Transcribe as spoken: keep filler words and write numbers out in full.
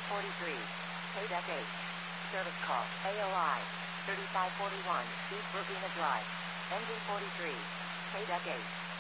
forty-three. K-Deck eight. Service call. A O I. thirty-five forty-one. East Verbena Drive. Engine forty-three. K-Deck eight.